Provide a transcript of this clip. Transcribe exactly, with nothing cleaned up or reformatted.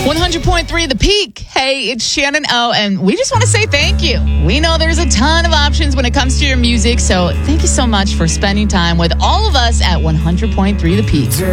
one hundred point three The Peak. Hey, it's Shannon O, and we just want to say thank you. We know there's a ton of options when it comes to your music, so thank you so much for spending time with all of us at one hundred point three The Peak.